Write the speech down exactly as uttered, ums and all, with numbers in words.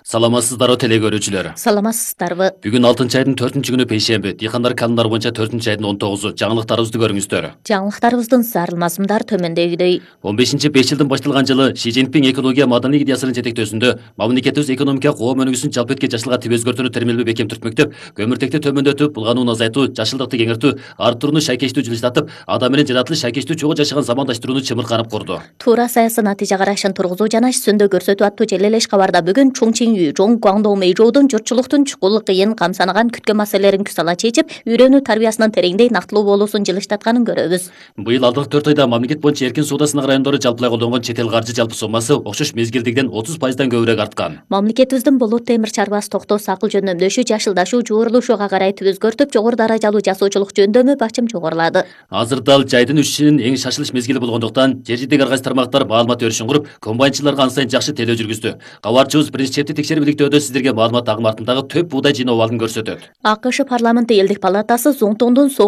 Саламатсыздарбы теле көрүүчүлөр. Саламатсыздарбы. Бүгүн алтынчы айдын төртүнчү күнү пейшемби. Дыйкандар календарь боюнча төртүнчү айдын он тогузу. Жаңылыктарыбызды көрүңүздөр. Жаңылыктарыбыздын зарылмасымдар төмөндөгүдөй. он бешинчи беш жылдын башталган жылы Ши Цзиньпин экология маданий идеясынын жетектөөсүндө мамлекетибиз экономика коом өнүгүүсүн жалпы этке жашылга тип өзгөртүүнү термелби бекем түртмөктөп, көмүртекти төмөндөтүп, булганууну азайтуу, жашылдыкты кеңиртүү, арттырууну шайкештүү жылыштатып, адам менен жаратылыш шайкештүү чогуу жашаган замандаштырууну чымырканып курду. Туура саясий натыйжа карашын тургузуу жана сүндө көрсөтүү аттуу желелеш кабарда бүгүн Чуңчиңүү, Жоң Гуаңдоо Мэйжоудун журтчулуктун чукул кыйын камсанаган күткөн маселелерин күз ала чечип, үйрөнүү тарбиясынын тереңдей нактылуу болуусун жылыштатканын көрөбүз. Быйыл алдыңкы төрт айда мамлекет боюнча эркин соода сынак райондору жалпылай колдонгон чет эл каржы жалпы соммасы окшош мезгилдегиден отуз пайыздан көбүрөөк арткан. Мамлекетибиздин болот темир чарбасы токтоосу акыл жөндөмдөшү жашылдашуу жуурулушууга карай тип өзгөртүп, жогору даражалуу жасоочулук жөндөмү бачым жогорулады. Азырда ал жайдын өсүшүнүн эң шашылыш мезгили болгондуктан, жер жидек ар кайсы тармактар маалымат өрүшүн куруп, комбайнчыларга ан сайын жакшы телөө жүргүздү. Кабарчыбыз биринчи чепти текшерип иликтөөдө сиздерге маалымат агым артындагы төп буудай жыйноо абалын көрсөтөт. АКШ парламенти элдик палатасы Зоңтондун